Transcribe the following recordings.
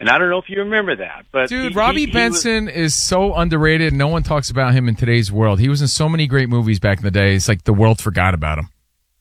And I don't know if you remember that, but dude, Robbie Benson is so underrated. No one talks about him in today's world. He was in so many great movies back in the day. It's like the world forgot about him.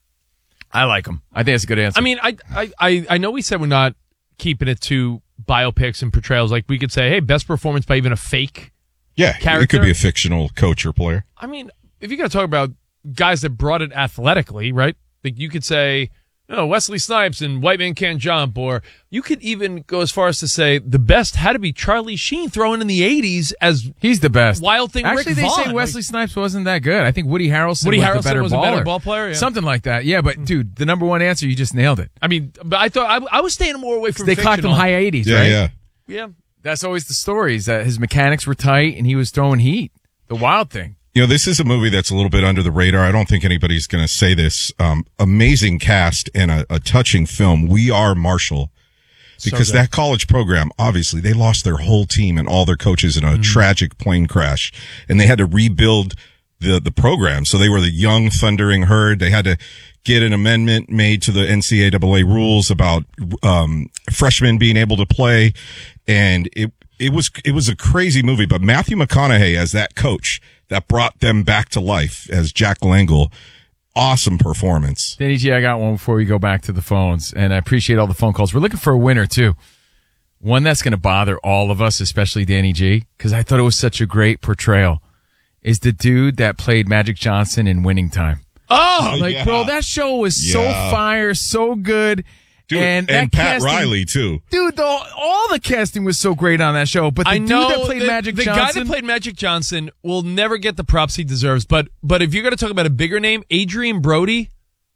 I like him. I think that's a good answer. I mean, I know we said we're not keeping it to biopics and portrayals. Like we could say, hey, best performance by even a fake character. It could be a fictional coach or player. I mean, if you're going to talk about guys that brought it athletically, right? Like you could say, Wesley Snipes and White Man Can't Jump, or you could even go as far as to say the best had to be Charlie Sheen thrown in the 80s as he's the best. Wild Thing Actually, Rick they Vaughn. say Wesley Snipes wasn't that good. I think Woody Harrelson was a better ball player. Yeah. Something like that. Yeah, but dude, the number one answer, you just nailed it. I mean, but I thought I was staying more away from they clocked him high 80s, right? Yeah. That's always the story, is that his mechanics were tight and he was throwing heat. The Wild Thing. This is a movie that's a little bit under the radar. I don't think anybody's going to say this. Amazing cast and a touching film. We Are Marshall. Because that college program, obviously, they lost their whole team and all their coaches in a tragic plane crash. And they had to rebuild the program. So they were the young thundering herd. They had to get an amendment made to the NCAA rules about freshmen being able to play. And it was a crazy movie. But Matthew McConaughey as that coach that brought them back to life as Jack Langle. Awesome performance. Danny G, I got one before we go back to the phones, and I appreciate all the phone calls. We're looking for a winner, too. One that's going to bother all of us, especially Danny G, because I thought it was such a great portrayal, is the dude that played Magic Johnson in Winning Time. Bro, that show was so fire, so good. Dude, and Pat casting, Riley, too. Dude, all the casting was so great on that show. But the dude that played Magic Johnson. The guy that played Magic Johnson will never get the props he deserves. But if you're going to talk about a bigger name, Adrian Brody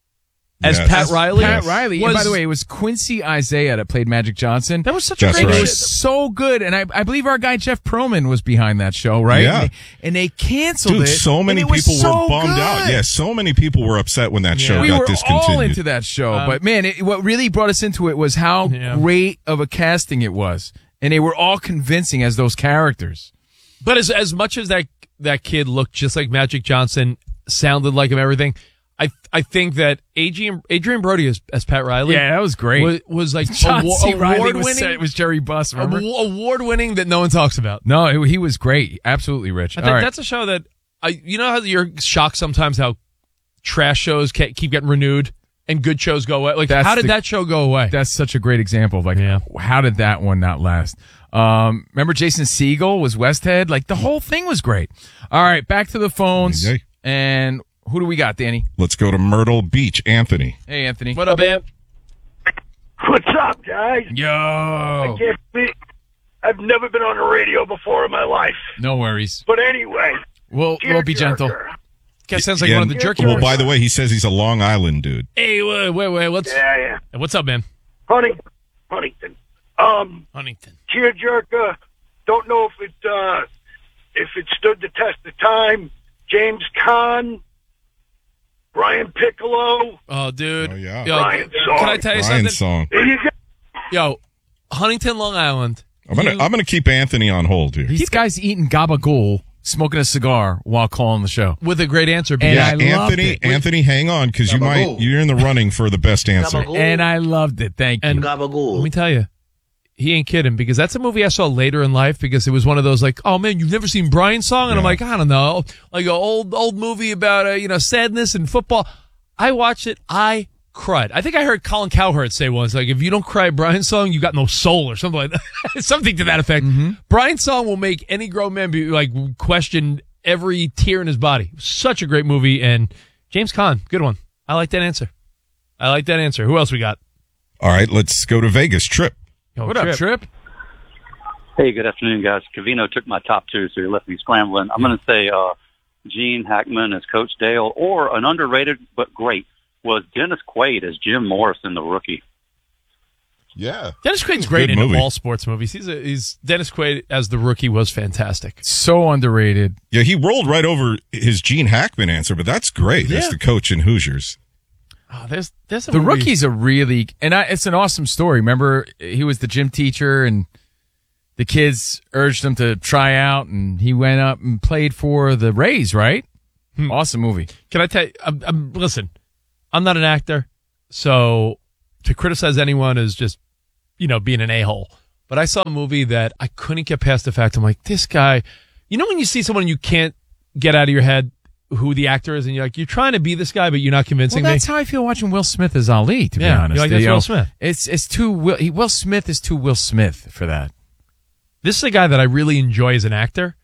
as Pat Riley. Pat Riley. And by the way, it was Quincy Isaiah that played Magic Johnson. That was such a great show. It was so good. And I believe our guy Jeff Pearlman was behind that show, right? Yeah. And they canceled it. So many people were bummed out. Yeah, so many people were upset when that show got discontinued. We were all into that show. But, man, what really brought us into it was how great of a casting it was. And they were all convincing as those characters. But as much as that kid looked just like Magic Johnson, sounded like him, everything, I think that Adrian Brody as Pat Riley. Yeah, that was great. Was like award-winning. It was Jerry Buss, remember? Award-winning that no one talks about. No, he was great. Absolutely, Rich. I think that's a show that, you know how you're shocked sometimes how trash shows keep getting renewed and good shows go away? Like, how did that show go away? That's such a great example of, how did that one not last? Remember Jason Segel was Westhead? Like, the whole thing was great. All right, back to the phones. And who do we got, Danny? Let's go to Myrtle Beach. Anthony. Hey, Anthony. What up, Amp? What's up, guys? Yo. I've never been on the radio before in my life. No worries. But anyway. We'll be gentle. Guy sounds like one of the jerky. Well, by the way, he says he's a Long Island dude. Hey, wait. What's up, man? Huntington. Huntington. Tearjerker. Don't know if it stood the test of time. James Caan. Brian Piccolo. Oh, dude. Oh, yeah. Yo, Brian can I tell you Brian something? Song. There you go. Yo, Huntington, Long Island. I'm gonna keep Anthony on hold here. These guys eating gabagool, smoking a cigar while calling the show. With a great answer. And I loved it. Anthony, hang on, because you're in the running for the best answer. And I loved it. Thank you. And let me tell you, he ain't kidding, because that's a movie I saw later in life, because it was one of those like, oh man, you've never seen Brian's Song? And I'm like, I don't know, like an old movie about sadness and football. I watched it. I cried. I think I heard Colin Cowherd say once, like, if you don't cry Brian's Song, you got no soul, or something like that. Something to that effect. Mm-hmm. Brian's Song will make any grown man be like question every tear in his body. Such a great movie. And James Caan, good one. I like that answer. Who else we got? All right, let's go to Vegas. Trip. Yo, what up, Trip? Hey, good afternoon, guys. Covino took my top two, so he left me scrambling. I'm going to say Gene Hackman as Coach Dale, or an underrated but great was Dennis Quaid as Jim Morris in The Rookie. Yeah. Dennis Quaid's great in all sports movies. He's Dennis Quaid as The Rookie was fantastic. So underrated. Yeah, he rolled right over his Gene Hackman answer, but that's great. That's the coach in Hoosiers. Oh, there's the Rookie's a really, and it's an awesome story. Remember, he was the gym teacher, and the kids urged him to try out, and he went up and played for the Rays, right? Awesome movie. Can I tell you, listen, I'm not an actor, so to criticize anyone is just, being an a-hole. but I saw a movie that I couldn't get past the fact. I'm like, this guy, you know when you see someone you can't get out of your head who the actor is, and you're like, you're trying to be this guy, but you're not convincing Well, me. that's how I feel watching Will Smith as Ali, to be honest. You're like, that's Will Smith. It's too Will Smith is too Will Smith for that. This is a guy that I really enjoy as an actor.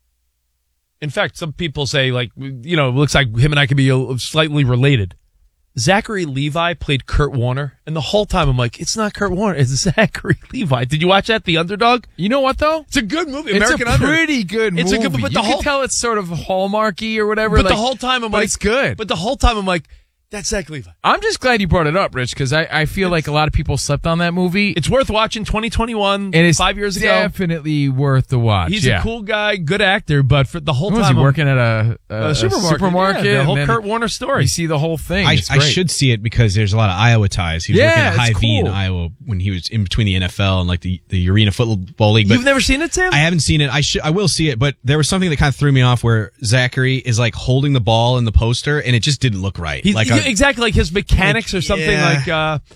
In fact, some people say, like, you know, it looks like him and I could be slightly related. Zachary Levi played Kurt Warner, and the whole time I'm like, it's not Kurt Warner, it's Zachary Levi. Did you watch that, The Underdog? You know what, though? It's a good movie. It's American a Underdog. pretty good movie. It's a good, but you can tell it's sort of Hallmarky or whatever. But the whole time I'm like, it's good. But the whole time I'm like, that's Zach Levi. I'm just glad you brought it up, Rich, because I feel like a lot of people slept on that movie. It's worth watching. 2021, and it's 5 years ago. Definitely worth the watch. He's a cool guy, good actor, but for the whole time, was he working at a supermarket? Yeah, the whole Kurt Warner story. You see the whole thing. I should see it because there's a lot of Iowa ties. He was working at Hy-Vee in Iowa when he was in between the NFL and like the Arena Football League. But you've never seen it, Sam? I haven't seen it. I will see it, but there was something that kind of threw me off where Zachary is like holding the ball in the poster, and it just didn't look right. Exactly like his mechanics or something like.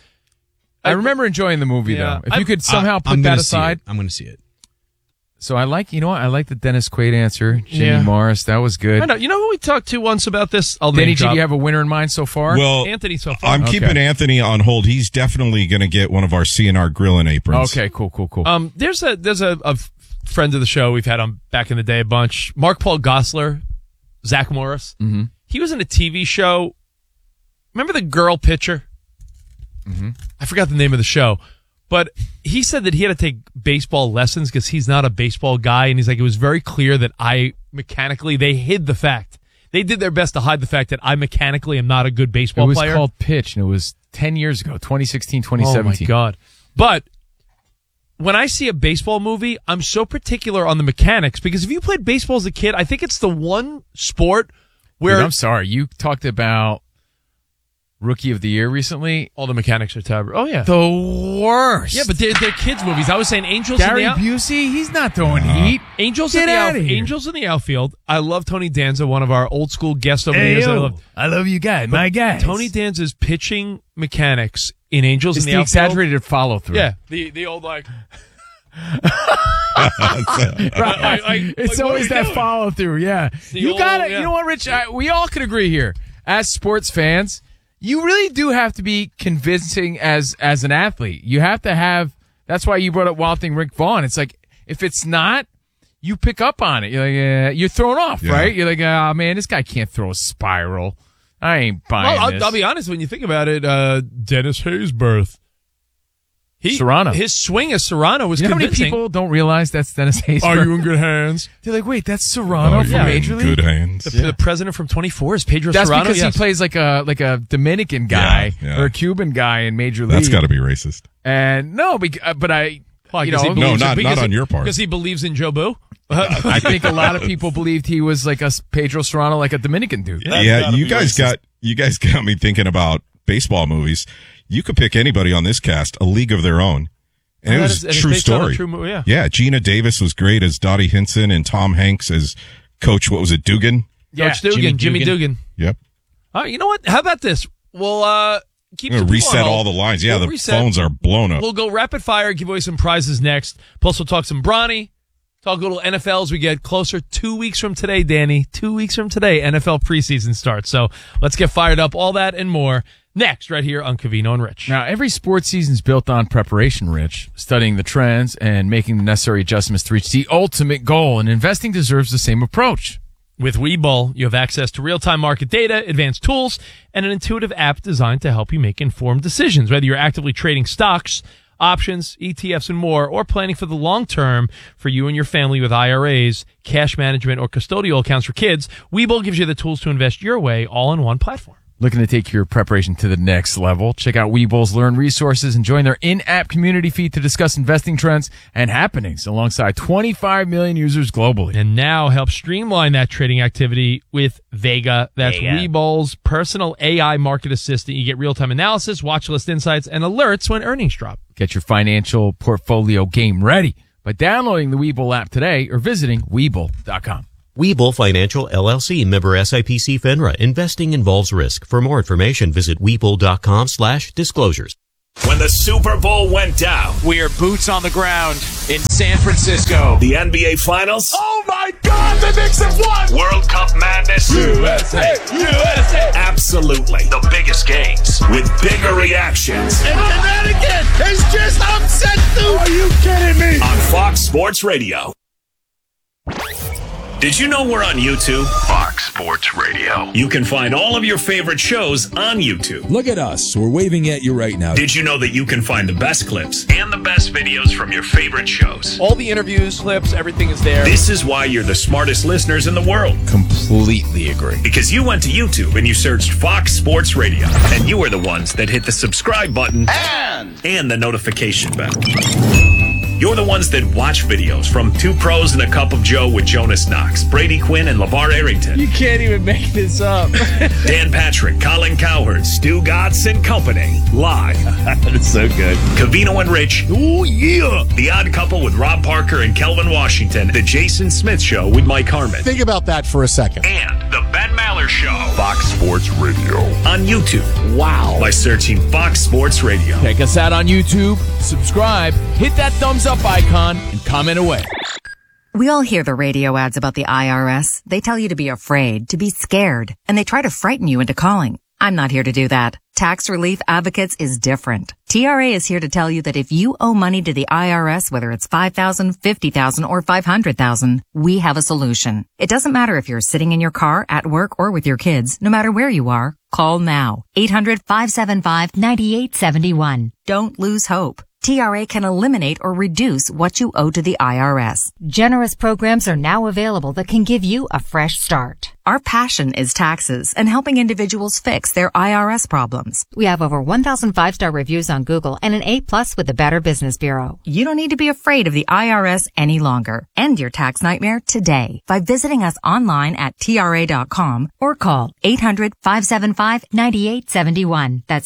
I remember enjoying the movie though. If you could somehow put that aside, I'm going to see it. So I like, you know what? I like the Dennis Quaid answer. Jimmy Morris, that was good. I know. You know who we talked to once about this? Danny G, do you have a winner in mind so far? Well, Anthony so far. I'm keeping Anthony on hold. He's definitely going to get one of our CNR grilling aprons. Okay, cool. There's a friend of the show we've had on back in the day a bunch. Mark Paul Gosselaar, Zach Morris. Mm-hmm. He was in a TV show. Remember the girl pitcher? Mm-hmm. I forgot the name of the show. But he said that he had to take baseball lessons because he's not a baseball guy. And he's like, it was very clear that they hid the fact. They did their best to hide the fact that I mechanically am not a good baseball player. It was called Pitch, and it was 10 years ago, 2016, 2017. Oh, my God. But when I see a baseball movie, I'm so particular on the mechanics because if you played baseball as a kid, I think it's the one sport where... Dude, I'm sorry. You talked about Rookie of the Year recently. All the mechanics are terrible. Oh, yeah. The worst. Yeah, but they're kids' movies. I was saying Angels Gary in the Busey, he's not throwing heat. Angels Get out of here. Angels in the outfield. I love Tony Danza, one of our old school guests over the years. I love you guys, my guys. Tony Danza's pitching mechanics in Angels in the outfield. Exaggerated follow through. Yeah, the old like. It's always that follow through. Yeah, you got it. Yeah. You know what, Rich? We all can agree here as sports fans. You really do have to be convincing as an athlete. You have to have. That's why you brought up Wild Thing Rick Vaughn. It's like if it's not, you pick up on it. You're like, you're thrown off, right? You're like, oh man, this guy can't throw a spiral. I ain't buying this. I'll be honest. When you think about it, Dennis Haysbert. Serrano. His swing as Serrano was convincing. How many people don't realize that's Dennis Haysbert? Are you in good hands? They're like, wait, that's Serrano from Major League? Good hands. The president from 24 is Pedro That's Serrano. That's because he plays like a Dominican guy or a Cuban guy in Major League. That's got to be racist. And no, but I, not on your part. Because he believes in Joe Boo. I think a lot of people believed he was like a Pedro Serrano, like a Dominican dude. Yeah, you guys got me thinking about baseball movies. You could pick anybody on this cast, A League of Their Own. And it was a true story. Yeah, Gina Davis was great as Dottie Hinson and Tom Hanks as Coach, what was it, Dugan? Coach Dugan, Jimmy Dugan. Yep. You know what? How about this? We'll keep reset all the lines. Yeah, the phones are blown up. We'll go rapid fire, give away some prizes next. Plus, we'll talk some Bronny. Talk a little NFL as we get closer. 2 weeks from today, Danny. 2 weeks from today, NFL preseason starts. So let's get fired up. All that and more next, right here on Covino and Rich. Now, every sports season is built on preparation, Rich. Studying the trends and making the necessary adjustments to reach the ultimate goal. And investing deserves the same approach. With Webull, you have access to real-time market data, advanced tools, and an intuitive app designed to help you make informed decisions. Whether you're actively trading stocks, options, ETFs, and more, or planning for the long term for you and your family with IRAs, cash management, or custodial accounts for kids, Webull gives you the tools to invest your way all in one platform. Looking to take your preparation to the next level? Check out Webull's Learn resources and join their in-app community feed to discuss investing trends and happenings alongside 25 million users globally. And now help streamline that trading activity with Vega. That's Webull's personal AI market assistant. You get real-time analysis, watch list insights, and alerts when earnings drop. Get your financial portfolio game ready by downloading the Webull app today or visiting Webull.com. Webull Financial LLC, member SIPC FINRA. Investing involves risk. For more information, visit Webull.com/disclosures. When the Super Bowl went down, we are boots on the ground in San Francisco. The NBA Finals. Oh my God, the Knicks have won! World Cup madness. USA! USA! Absolutely. The biggest games with bigger reactions. And Connecticut has just upset Duke! Are you kidding me? On Fox Sports Radio. Did you know we're on YouTube? Fox Sports Radio. You can find all of your favorite shows on YouTube. Look at us. We're waving at you right now. Did you know that you can find the best clips and the best videos from your favorite shows? All the interviews, clips, everything is there. This is why you're the smartest listeners in the world. Completely agree. Because you went to YouTube and you searched Fox Sports Radio. And you were the ones that hit the subscribe button and the notification bell. You're the ones that watch videos from Two Pros and a Cup of Joe with Jonas Knox, Brady Quinn, and LeVar Arrington. You can't even make this up. Dan Patrick, Colin Cowherd, Stu Gatz and Company. Live. That's so good. Covino and Rich. Oh, yeah. The Odd Couple with Rob Parker and Kelvin Washington. The Jason Smith Show with Mike Harmon. Think about that for a second. And the Ben Maller Show. Fox Sports Radio. On YouTube. Wow. By searching Fox Sports Radio. Check us out on YouTube, subscribe, hit that thumbs up icon, and comment away. We all hear the radio ads about the IRS. They tell you to be afraid, to be scared, and they try to frighten you into calling. I'm not here to do that. Tax Relief Advocates is different. TRA is here to tell you that if you owe money to the IRS, whether it's $5,000, $50,000, or $500,000, we have a solution. It doesn't matter if you're sitting in your car, at work, or with your kids. No matter where you are, call now. 800-575-9871. Don't lose hope. TRA can eliminate or reduce what you owe to the IRS. Generous programs are now available that can give you a fresh start. Our passion is taxes and helping individuals fix their IRS problems. We have over 1,000 5-star reviews on Google and an A+ with the Better Business Bureau. You don't need to be afraid of the IRS any longer. End your tax nightmare today by visiting us online at TRA.com or call 800-575-9871. That's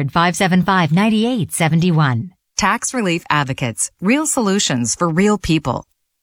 800-575-9871. Tax Relief Advocates. Real solutions for real people.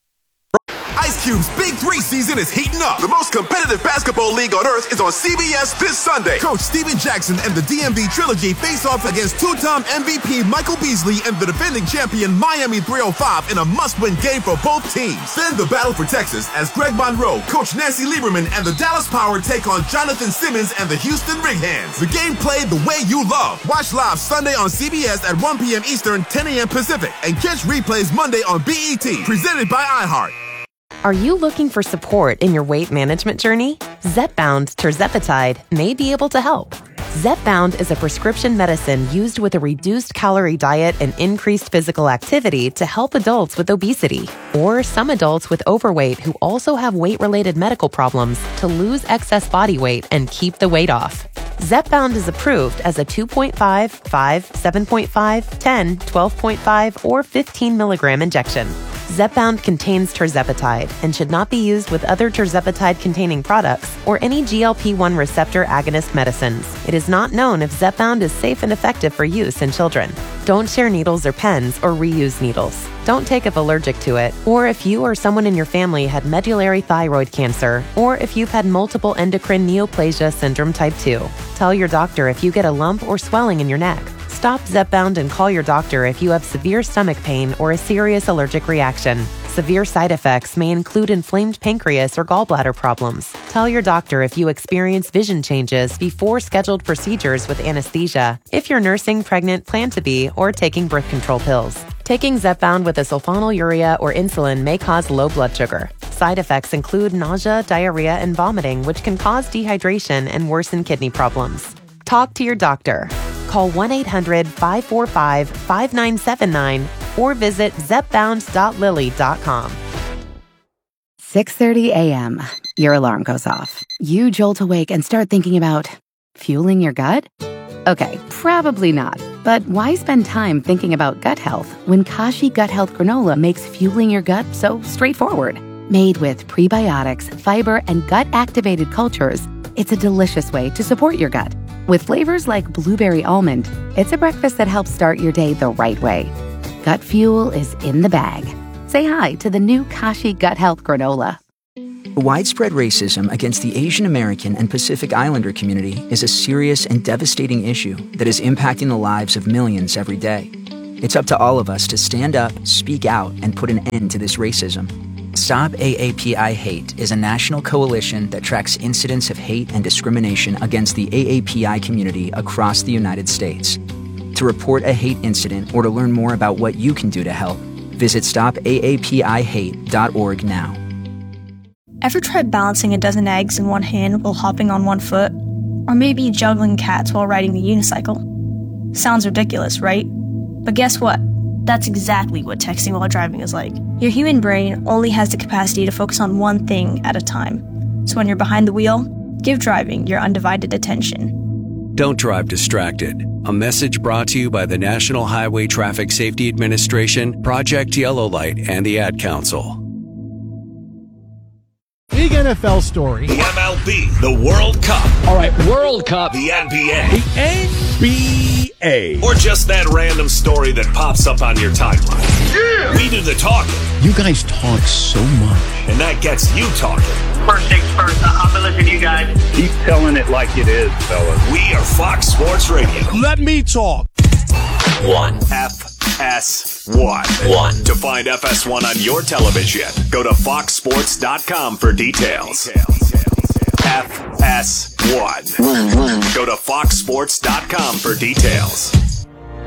Ice Cube's Big 3 season is heating up. The most competitive basketball league on earth is on CBS this Sunday. Coach Steven Jackson and the DMV Trilogy face off against two-time MVP Michael Beasley and the defending champion Miami 305 in a must-win game for both teams. Then the battle for Texas as Greg Monroe, Coach Nancy Lieberman, and the Dallas Power take on Jonathan Simmons and the Houston Rig Hands. The game played the way you love. Watch live Sunday on CBS at 1 p.m. Eastern, 10 a.m. Pacific, and catch replays Monday on BET, presented by iHeart. Are you looking for support in your weight management journey? Zepbound tirzepatide may be able to help. Zepbound is a prescription medicine used with a reduced calorie diet and increased physical activity to help adults with obesity or some adults with overweight who also have weight-related medical problems to lose excess body weight and keep the weight off. Zepbound is approved as a 2.5, 5, 7.5, 10, 12.5, or 15 milligram injection. Zepbound contains tirzepatide and should not be used with other tirzepatide-containing products or any GLP-1 receptor agonist medicines. It is not known if Zepbound is safe and effective for use in children. Don't share needles or pens or reuse needles. Don't take if allergic to it, or if you or someone in your family had medullary thyroid cancer, or if you've had multiple endocrine neoplasia syndrome type 2. Tell your doctor if you get a lump or swelling in your neck. Stop Zepbound and call your doctor if you have severe stomach pain or a serious allergic reaction. Severe side effects may include inflamed pancreas or gallbladder problems. Tell your doctor if you experience vision changes before scheduled procedures with anesthesia, if you're nursing, pregnant, plan to be, or taking birth control pills. Taking Zepbound with a sulfonylurea or insulin may cause low blood sugar. Side effects include nausea, diarrhea, and vomiting, which can cause dehydration and worsen kidney problems. Talk to your doctor. Call 1-800-545-5979 or visit zepbound.lily.com. 6:30 a.m. Your alarm goes off. You jolt awake and start thinking about fueling your gut? Okay, probably not. But why spend time thinking about gut health when Kashi Gut Health Granola makes fueling your gut so straightforward? Made with prebiotics, fiber, and gut-activated cultures, it's a delicious way to support your gut. With flavors like blueberry almond, it's a breakfast that helps start your day the right way. Gut fuel is in the bag. Say hi to the new Kashi Gut Health Granola. Widespread racism against the Asian American and Pacific Islander community is a serious and devastating issue that is impacting the lives of millions every day. It's up to all of us to stand up, speak out, and put an end to this racism. Stop AAPI Hate is a national coalition that tracks incidents of hate and discrimination against the AAPI community across the United States. To report a hate incident or to learn more about what you can do to help, visit stopaapihate.org now. Ever tried balancing a dozen eggs in one hand while hopping on one foot? Or maybe juggling cats while riding the unicycle? Sounds ridiculous, right? But guess what? That's exactly what texting while driving is like. Your human brain only has the capacity to focus on one thing at a time. So when you're behind the wheel, give driving your undivided attention. Don't drive distracted. A message brought to you by the National Highway Traffic Safety Administration, Project Yellow Light, and the Ad Council. Big NFL story. The MLB, the World Cup. All right, World Cup. The NBA. The NBA. Or just that random story that pops up on your timeline. Yeah! We do the talking. You guys talk so much. And that gets you talking. First things first, I've been listening to you guys. Keep telling it like it is, fellas. We are Fox Sports Radio. Let me talk. One. FS1. To find FS1 on your television, go to foxsports.com for details. FS1. Go to foxsports.com for details.